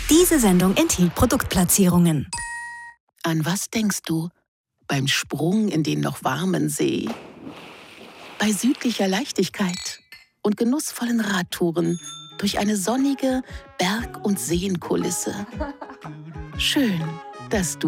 Diese Sendung enthielt Produktplatzierungen. An was denkst du beim Sprung in den noch warmen See? Bei südlicher Leichtigkeit und genussvollen Radtouren durch eine sonnige Berg- und Seenkulisse. Schön, dass du